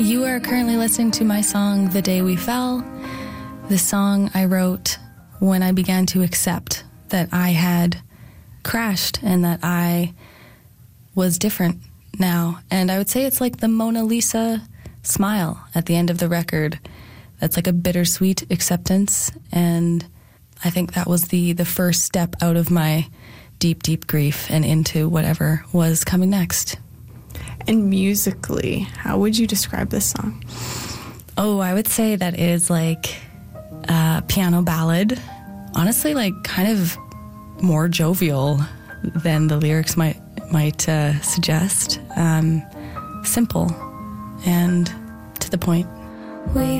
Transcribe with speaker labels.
Speaker 1: You are currently listening to my song, The Day We Fell. The song I wrote when I began to accept that I had crashed and that I was different now. And I would say it's like the Mona Lisa smile at the end of the record. That's like a bittersweet acceptance. And I think that was the first step out of my deep, deep grief and into whatever was coming next.
Speaker 2: And musically, how would you describe this song?
Speaker 1: Oh, I would say that is like a piano ballad. Honestly, like kind of more jovial than the lyrics might suggest. Simple and to the point.